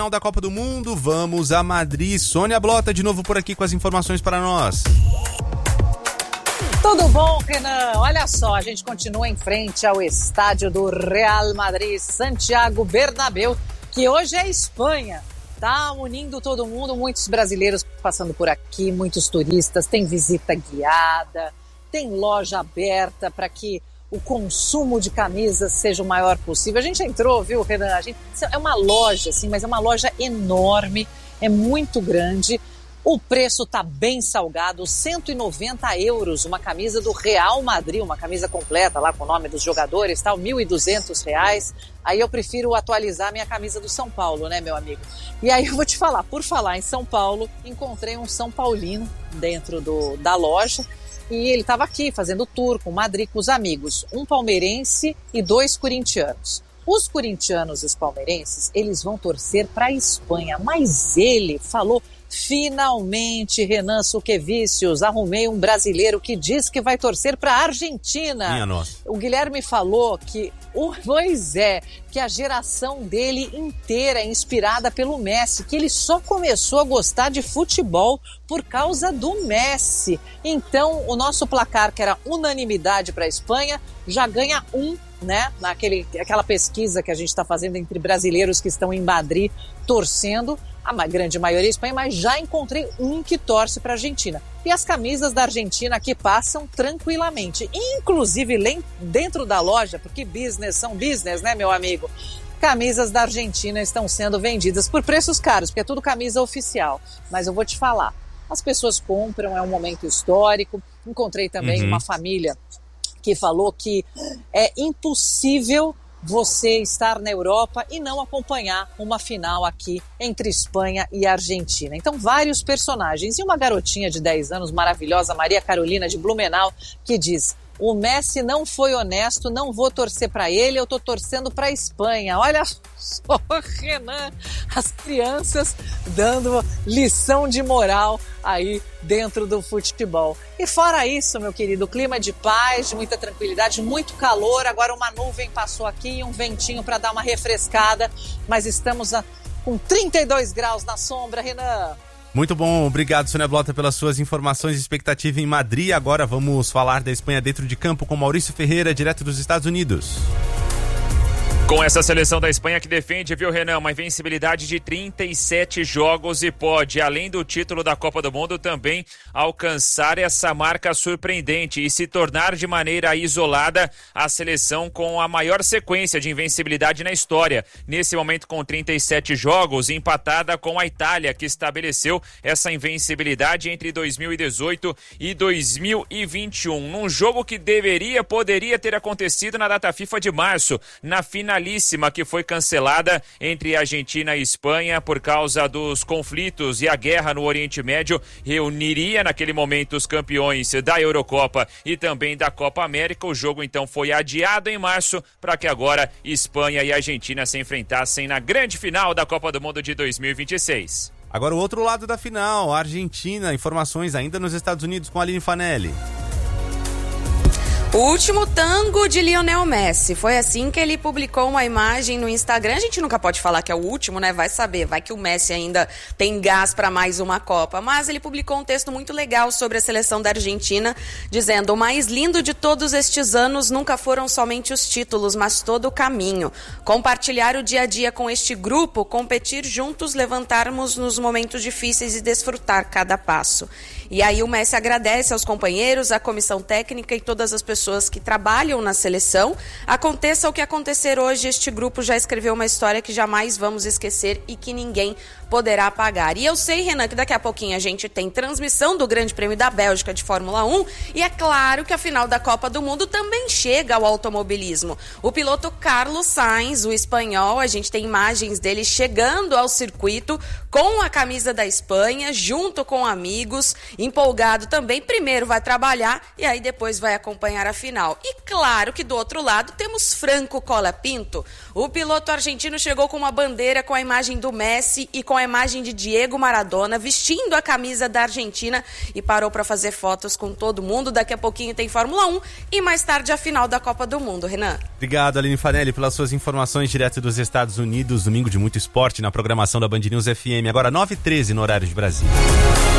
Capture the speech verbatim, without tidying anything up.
da Copa do Mundo, vamos a Madrid. Sônia Blota de novo por aqui com as informações para nós. Tudo bom, Renan? Olha só, a gente continua em frente ao estádio do Real Madrid, Santiago Bernabéu, que hoje é Espanha. Tá unindo todo mundo, muitos brasileiros passando por aqui, muitos turistas, tem visita guiada, tem loja aberta para que o consumo de camisas seja o maior possível. A gente entrou, viu, Renan? A gente, é uma loja, assim, mas é uma loja enorme, é muito grande. O preço tá bem salgado, cento e noventa euros, uma camisa do Real Madrid, uma camisa completa lá com o nome dos jogadores, tal, mil e duzentos reais. Aí eu prefiro atualizar minha camisa do São Paulo, né, meu amigo? E aí eu vou te falar, por falar em São Paulo, encontrei um São Paulino dentro do, da loja. E ele estava aqui fazendo tour com o Madrid, com os amigos, um palmeirense e dois corintianos. Os corintianos e os palmeirenses, eles vão torcer para a Espanha, mas ele falou, finalmente, Renan Suquevicius, arrumei um brasileiro que diz que vai torcer para a Argentina. Minha nossa. O Guilherme falou que, o, pois é, que a geração dele inteira é inspirada pelo Messi, que ele só começou a gostar de futebol por causa do Messi. Então, o nosso placar, que era unanimidade para a Espanha, já ganha um, né? Naquele, aquela pesquisa que a gente está fazendo entre brasileiros que estão em Madrid torcendo, a grande maioria é Espanha, mas já encontrei um que torce para a Argentina. E as camisas da Argentina aqui passam tranquilamente, inclusive dentro da loja, porque business são business, né, meu amigo? Camisas da Argentina estão sendo vendidas por preços caros, porque é tudo camisa oficial. Mas eu vou te falar, as pessoas compram, é um momento histórico. Encontrei também uhum. uma família que falou que é impossível você estar na Europa e não acompanhar uma final aqui entre Espanha e Argentina. Então, vários personagens. E uma garotinha de dez anos, maravilhosa, Maria Carolina de Blumenau, que diz: o Messi não foi honesto, não vou torcer para ele, eu tô torcendo para a Espanha. Olha só, Renan, as crianças dando lição de moral aí dentro do futebol. E fora isso, meu querido, clima de paz, de muita tranquilidade, muito calor. Agora uma nuvem passou aqui e um ventinho para dar uma refrescada, mas estamos a, com trinta e dois graus na sombra, Renan. Muito bom, obrigado, Sônia Blota, pelas suas informações e expectativa em Madrid. Agora vamos falar da Espanha dentro de campo com Maurício Ferreira, direto dos Estados Unidos. Com essa seleção da Espanha que defende, viu, Renan, uma invencibilidade de trinta e sete jogos e pode, além do título da Copa do Mundo, também alcançar essa marca surpreendente e se tornar de maneira isolada a seleção com a maior sequência de invencibilidade na história. Nesse momento com trinta e sete jogos, empatada com a Itália, que estabeleceu essa invencibilidade entre dois mil e dezoito e dois mil e vinte e um, num jogo que deveria, poderia ter acontecido na data FIFA de março, na final que foi cancelada entre Argentina e Espanha por causa dos conflitos e a guerra no Oriente Médio. Reuniria naquele momento os campeões da Eurocopa e também da Copa América. O jogo então foi adiado em março para que agora Espanha e Argentina se enfrentassem na grande final da Copa do Mundo de dois mil e vinte e seis. Agora o outro lado da final, a Argentina. Informações ainda nos Estados Unidos com a Aline Fanelli. O último tango de Lionel Messi. Foi assim que ele publicou uma imagem no Instagram. A gente nunca pode falar que é o último, né? Vai saber, vai que o Messi ainda tem gás para mais uma Copa. Mas ele publicou um texto muito legal sobre a seleção da Argentina, dizendo: o mais lindo de todos estes anos nunca foram somente os títulos, mas todo o caminho. Compartilhar o dia a dia com este grupo, competir juntos, levantarmos nos momentos difíceis e desfrutar cada passo. E aí o Messi agradece aos companheiros, à comissão técnica e todas as pessoas que trabalham na seleção. Aconteça o que acontecer hoje, este grupo já escreveu uma história que jamais vamos esquecer e que ninguém poderá apagar. E eu sei, Renan, que daqui a pouquinho a gente tem transmissão do Grande Prêmio da Bélgica de Fórmula um e é claro que a final da Copa do Mundo também chega ao automobilismo. O piloto Carlos Sainz, o espanhol, a gente tem imagens dele chegando ao circuito com a camisa da Espanha, junto com amigos, empolgado também. Primeiro vai trabalhar e aí depois vai acompanhar a a final. E claro que do outro lado temos Franco Colapinto. O piloto argentino chegou com uma bandeira com a imagem do Messi e com a imagem de Diego Maradona, vestindo a camisa da Argentina, e parou para fazer fotos com todo mundo. Daqui a pouquinho tem Fórmula um e mais tarde a final da Copa do Mundo. Renan. Obrigado, Aline Fanelli, pelas suas informações direto dos Estados Unidos. Domingo de muito esporte na programação da Band News F M. Agora nove e treze no horário de Brasília.